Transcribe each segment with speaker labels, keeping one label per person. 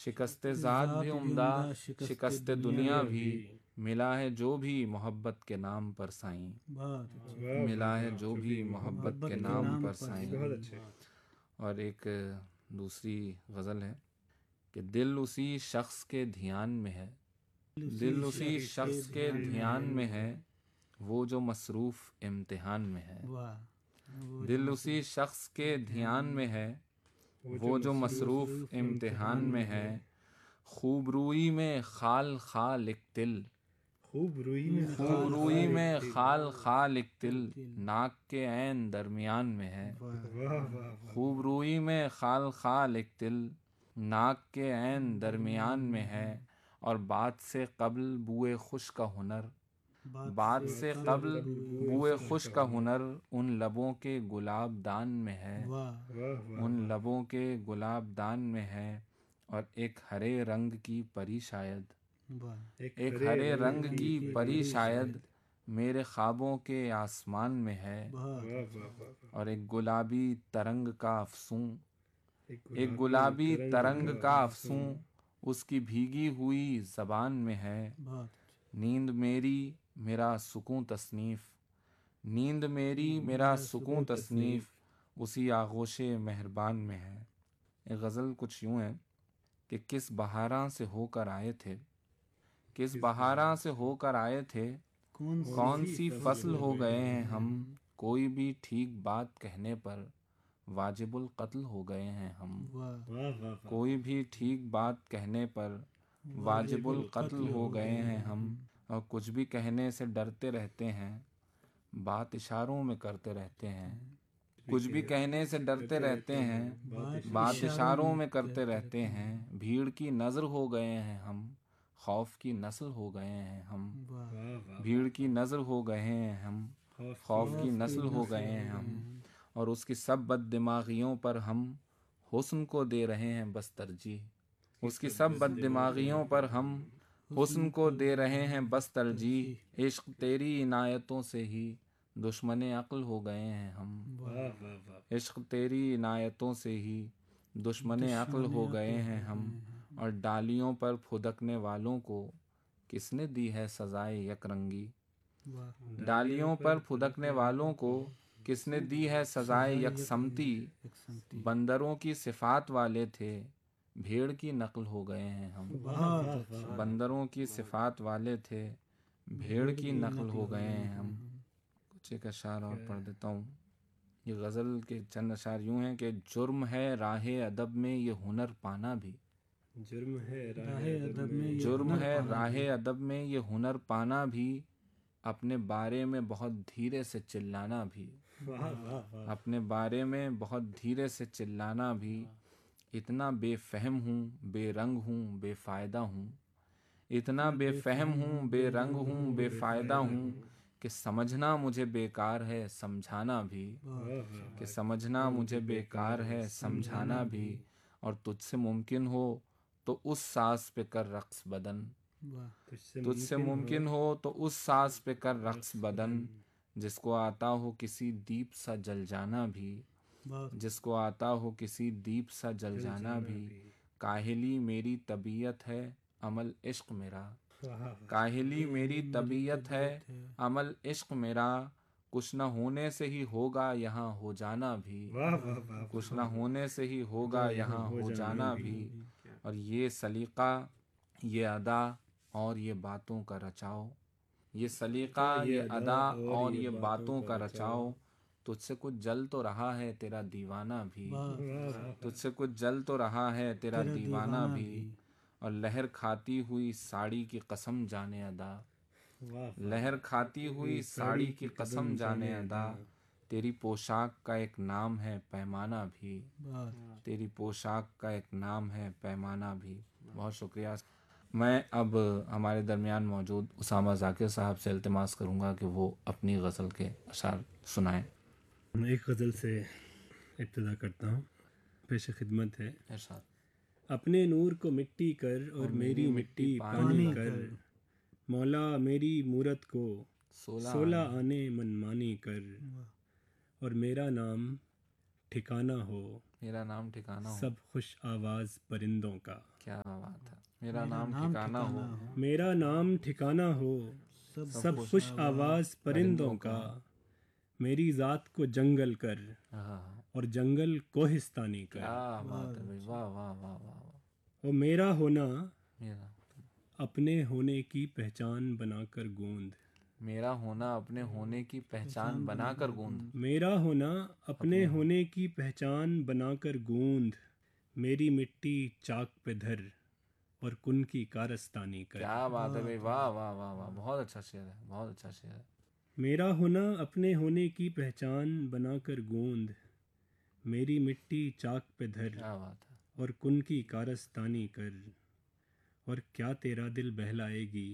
Speaker 1: शिकस्ते ज़ात भी उम्दा, शिकस्ते दुनिया भी, मिला है जो भी मोहब्बत के नाम पर साईं, मिला है जो भी मोहब्बत के नाम पर साईं।
Speaker 2: बहुत अच्छे।
Speaker 1: और एक दूसरी गज़ल है कि दिल उसी शख्स के ध्यान में है, दिल उसी शख्स के ध्यान में है, वो जो मसरूफ़ इम्तिहान में है। दिल उसी शख्स के ध्यान में है, वो जो मसरूफ़ इम्तिहान में है। खूबरूई में खाल खाल एक तिल,
Speaker 2: खूबरूई में
Speaker 1: खूबरूई में खाल खाल एक तिल, नाक के ऐन दरमियान में है। खूबरूई में खाल खाल एक तिल, नाक के ऐन दरमियान में है। और बात से कब्ल बुए खुश का हुनर, बात से कब्ल बुए खुश का हुनर, उन लबों के गुलाब दान में है, उन लबों के गुलाब दान में है। और एक हरे रंग की परी शायद, एक हरे रंग की परी शायद, मेरे ख्वाबों के आसमान में है। और एक गुलाबी तरंग का अफसूं, एक गुलाबी तरंग का अफसूं, उसकी भीगी हुई ज़बान में है। नींद मेरी मेरा सुकून तसनीफ़, नींद मेरी मेरा सुकून तसनीफ़, उसी आगोशे मेहरबान में है। एक गज़ल कुछ यूँ है कि किस बहारां से होकर आए थे, किस बहारां से होकर आए थे, कौन सी फसल हो गए हैं हम, कोई भी ठीक बात कहने पर वाजिबुल कत्ल हो गए हैं हम। कोई भी ठीक बात कहने पर वाजिबुल कत्ल हो गए हैं हम। और कुछ भी कहने से डरते रहते हैं, बात इशारों में करते रहते हैं। कुछ भी कहने से डरते रहते हैं, बात इशारों में करते रहते हैं। भीड़ की नज़र हो गए हैं हम, खौफ की नस्ल हो गए हैं हम। भीड़ की नज़र हो गए हैं हम, खौफ की नस्ल हो गए हैं हम। और उसकी सब बददिमागियों पर हम हुस्न को दे रहे हैं बस तरजीह, उसकी सब बददिमागियों पर हम हुस्न को दे रहे हैं बस तरजीह। इश्क तेरी इनायतों से ही दुश्मने अक्ल हो गए हैं हम, इश्क तेरी इनायतों से ही दुश्मने अक्ल हो गए हैं हम। और डालियों पर फुदकने वालों को किसने दी है सजाए यकरंगी, डालियों पर फुदकने वालों को किसने दी है सजाए यकसमती। बंदरों की सिफात वाले थे, भेड़ की नकल हो गए हैं हम। बंदरों की सिफात वाले थे, भेड़ की नकल हो गए हैं हम। कुछ एक अशार और पढ़ देता हूँ। ये गज़ल के चंद अशार यूँ हैं कि जुर्म है राहे अदब में ये हुनर पाना भी,
Speaker 2: जुर्म है राहे अदब में,
Speaker 1: जुर्म है राहे अदब में ये हुनर पाना भी, अपने बारे में बहुत धीरे से चिल्लाना भी, अपने बारे में बहुत धीरे से चिल्लाना भी। इतना बेफहम हूँ बेरंग हूँ बेफ़ायदा हूँ, इतना बेफहम हूँ बेरंग हूँ बेफ़ायदा हूँ, कि समझना मुझे बेकार है समझाना भी, कि समझना मुझे बेकार है समझाना भी। और तुझसे मुमकिन हो तो उस सांस पे कर रक्स बदन, तुझसे मुमकिन हो तो उस सांस पे कर रक्स बदन, जिसको आता हो किसी दीप सा जल जाना भी, जिसको आता हो किसी दीप सा जल जाना भी। काहिली मेरी तबीयत है अमल इश्क मेरा, काहिली मेरी तबीयत है अमल इश्क मेरा, कुछ न होने से ही होगा यहाँ हो जाना भी, कुछ न होने से ही होगा यहाँ हो जाना भी। और ये सलीका ये अदा और ये बातों का रचाओ, ये सलीका ये अदा और ये बातों का रचाओ, तुझसे कुछ जल तो रहा है तेरा दीवाना भी, तुझसे कुछ जल तो रहा है तेरा दीवाना भी। और लहर खाती हुई साड़ी की कसम जाने अदा, लहर खाती हुई साड़ी की कसम जाने अदा, तेरी पोशाक का एक नाम है पैमाना भी, तेरी पोशाक का एक नाम है पैमाना भी। बहुत शुक्रिया। मैं अब हमारे दरमियान मौजूद उसामा ज़ाकिर साहब से इल्तिमास करूँगा कि वो अपनी गज़ल के अशार सुनाएं।
Speaker 2: एक गज़ल से इब्तिदा करता हूँ, पेश खिदमत है।
Speaker 1: इरशाद।
Speaker 2: अपने नूर को मिट्टी कर और मेरी मिट्टी पानी कर, मौला मेरी मूरत को 16 आने मनमानी कर। और मेरा नाम ठिकाना हो,
Speaker 1: मेरा नाम ठिकाना हो,
Speaker 2: सब खुश आवाज़ परिंदों का।
Speaker 1: क्या मेरा नाम ठिकाना हो,
Speaker 2: मेरा नाम ठिकाना हो, सब खुश आवाज परिंदों का, मेरी जात को जंगल कर
Speaker 1: हाँ,
Speaker 2: और जंगल कोहिस्तानी कर।
Speaker 1: क्या बात है भाई, वाह वाह वाह वाह वाह।
Speaker 2: और मेरा होना
Speaker 1: मेरा
Speaker 2: अपने होने की पहचान बनाकर गूंद,
Speaker 1: मेरा होना अपने होने की पहचान बनाकर गूंद,
Speaker 2: मेरा होना अपने होने की पहचान बनाकर गूंद, मेरी मिट्टी चाक पे धर और कुन की कारस्तानी कर।
Speaker 1: क्या बात है भाई, वाह वाह वाह वाह, बहुत अच्छा शेर है, बहुत अच्छा शेर है।
Speaker 2: मेरा होना अपने होने की पहचान बनाकर गूंद, मेरी मिट्टी चाक पे धर
Speaker 1: क्या बात है,
Speaker 2: और कुन की कारस्तानी कर। और क्या तेरा दिल बहलाएगी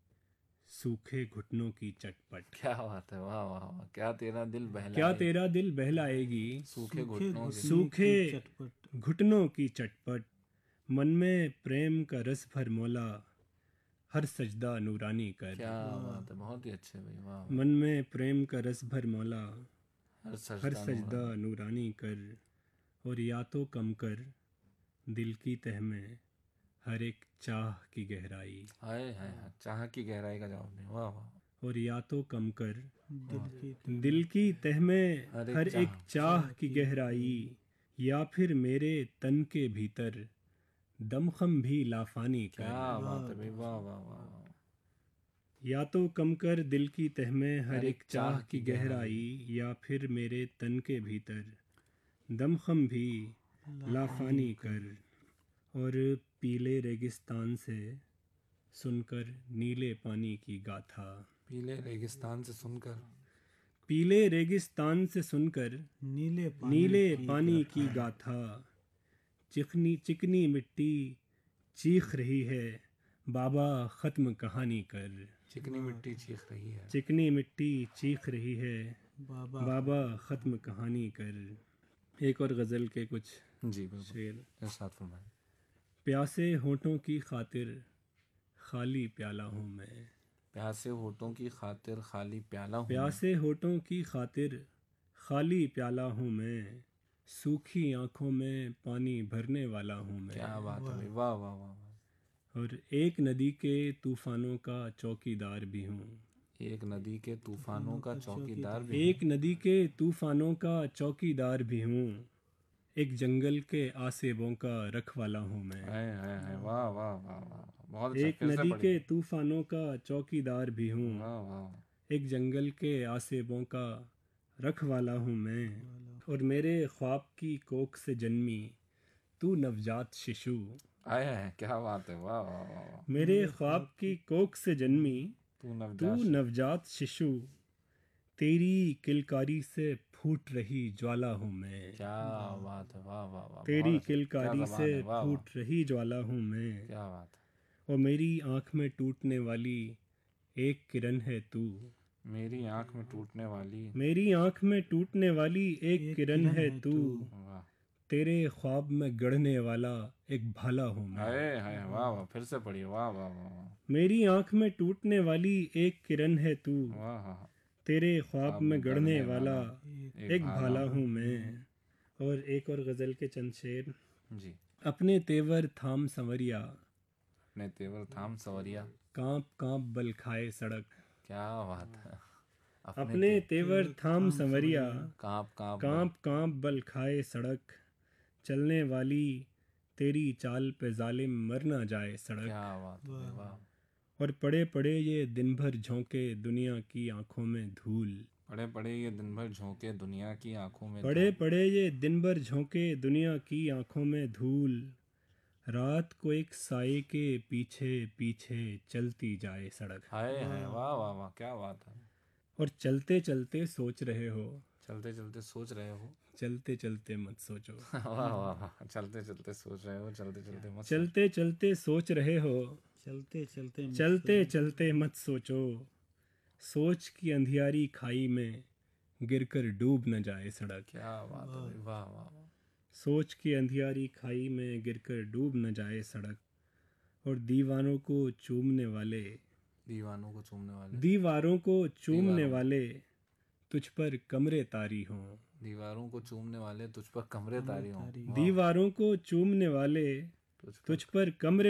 Speaker 2: सूखे घुटनों की चटपट।
Speaker 1: क्या बात है, वाह वाह वाह। क्या तेरा दिल बहलाए,
Speaker 2: क्या तेरा दिल बहलाएगी
Speaker 1: सूखे घुटनों के,
Speaker 2: सूखे घुटनों की चटपट। मन में प्रेम का रस भर मौला हर सजदा नूरानी कर।
Speaker 1: क्या बात है, बहुत ही अच्छे भाई, वाह वाह।
Speaker 2: मन में प्रेम का रस भर मौला
Speaker 1: हर
Speaker 2: हर
Speaker 1: सजदा
Speaker 2: सजदा नूरानी कर। और या तो कम कर दिल की तह में हर एक चाह की गहराई।
Speaker 1: हाय हाय हाय, चाह की गहराई का जवाब नहीं, वाह वाह।
Speaker 2: और या तो कम कर दिल की तह में हर एक चाह की गहराई, या फिर मेरे तन के भीतर दमखम भी लाफानी कर।
Speaker 1: क्या बात है भाई, वाह वाह वाह वाह।
Speaker 2: या तो कम कर दिल की तह में हर एक चाह की गहराई, या फिर मेरे तन के भीतर दमखम भी लाफानी कर। और पीले रेगिस्तान से सुनकर नीले पानी की गाथा,
Speaker 1: पीले रेगिस्तान से सुनकर,
Speaker 2: पीले रेगिस्तान से सुनकर नीले पानी की गाथा। चिकनी चिकनी मिट्टी चीख रही है बाबा खत्म कहानी कर।
Speaker 1: चिकनी मिट्टी चीख रही है,
Speaker 2: चिकनी मिट्टी चीख रही है बाबा खत्म कहानी कर। एक और गज़ल के कुछ
Speaker 1: जी बिल्कुल,
Speaker 2: शेर।
Speaker 1: इरशाद फरमाएं।
Speaker 2: प्यासे होठों की खातिर खाली प्याला हूँ मैं,
Speaker 1: प्यासे होठों की खातिर खाली प्याला हूँ मैं,
Speaker 2: प्यासे होठों की खातिर खाली प्याला हूँ मैं, सूखी आंखों में पानी भरने वाला हूँ मैं।
Speaker 1: क्या बात है भाई, वाह वाह वाह वाह।
Speaker 2: और एक नदी के तूफानों का चौकीदार भी हूँ,
Speaker 1: एक नदी के तूफानों का चौकीदार भी
Speaker 2: एक नदी के तूफानों का चौकीदार भी हूँ, एक जंगल के आसेबों का रखवाला हूँ मैं।
Speaker 1: है, वाह वाह वाह वाह, बहुत अच्छा,
Speaker 2: एक
Speaker 1: फिर से
Speaker 2: नदी
Speaker 1: पढ़िए।
Speaker 2: के तूफानों का चौकीदार भी हूँ,
Speaker 1: वाह वाह,
Speaker 2: एक जंगल के आसेबों का रखवाला हूँ मैं। और मेरे ख्वाब की कोख से जन्मी तू नवजात शिशु,
Speaker 1: आए हैं, क्या बात है, वाह वाह वाह वाह।
Speaker 2: मेरे ख्वाब की कोख से जन्मी
Speaker 1: तू
Speaker 2: तू
Speaker 1: नवजात,
Speaker 2: नवजात शिशु, तेरी किलकारी से फूट रही ज्वाला हूँ मैं।
Speaker 1: क्या बात है, वाह वाह वाह,
Speaker 2: तेरी
Speaker 1: बहुत अच्छा, क्या
Speaker 2: किलकारी
Speaker 1: ज़बान
Speaker 2: से
Speaker 1: है, वाह वाह,
Speaker 2: फूट रही ज्वाला हूँ मैं।
Speaker 1: क्या बात
Speaker 2: और मेरी आँख में टूटने वाली एक किरण है तू,
Speaker 1: है। मेरी आंख में टूटने वाली,
Speaker 2: मेरी आँख में टूटने वाली एक किरण है तू,
Speaker 1: वाह,
Speaker 2: तेरे ख्वाब में गढ़ने वाला एक भाला हूँ मैं।
Speaker 1: हाय हाय, वाह वाह, फिर से पढ़िए, वाह वाह वाह वाह,
Speaker 2: मेरी आँख में टूटने वाली एक किरण है तू,
Speaker 1: वाह हाँ,
Speaker 2: तेरे ख्वाब में गढ़ने वाला एक
Speaker 1: भाला
Speaker 2: भाला हूँ मैं। और एक और गज़ल के चंद शेर।
Speaker 1: जी।
Speaker 2: अपने तेवर थाम संवरिया,
Speaker 1: अपने तेवर थाम सवरिया,
Speaker 2: कांप कांप बल खाए सड़क।
Speaker 1: क्या बात है।
Speaker 2: अपने तेवर थाम संवरिया,
Speaker 1: कांप कांप
Speaker 2: कांप कांप बल खाए सड़क, चलने वाली तेरी चाल पे जालिम मर ना जाए सड़क।
Speaker 1: क्या बात है, वाह।
Speaker 2: और पड़े पड़े ये दिन भर झोंके दुनिया की आंखों में धूल,
Speaker 1: पड़े पड़े ये दिन भर झोंके दुनिया की आंखों में
Speaker 2: पड़े
Speaker 1: धूल।
Speaker 2: पड़े ये दिन भर झोंके दुनिया की आंखों में धूल, रात को एक साए के पीछे पीछे चलती जाए सड़क।
Speaker 1: हाय हाय, वाह वाह वाह, क्या बात है।
Speaker 2: और चलते चलते सोच रहे हो,
Speaker 1: चलते चलते सोच रहे हो,
Speaker 2: चलते चलते मत सोचो।
Speaker 1: वाह वाह वाह, चलते चलते सोच रहे हो, चलते चलते मत सोचो।
Speaker 2: चलते चलते सोच रहे हो,
Speaker 3: चलते चलते
Speaker 2: चलते चलते मत सोचो, सोच की अंधियारी खाई में गिरकर डूब न जाए सड़क।
Speaker 1: क्या बात है भाई, वाह वाह वाह।
Speaker 2: सोच की अंधियारी खाई में गिरकर डूब न जाए सड़क। और दीवानों को चूमने वाले,
Speaker 1: दीवानों को चूमने वाले,
Speaker 2: दीवारों को चूमने वाले तुझ पर कमरे तारी हों।
Speaker 1: दीवारों को चूमने वाले तुझ पर कमरे तारी हों।
Speaker 2: दीवारों को चूमने वाले तुझ पर कमरे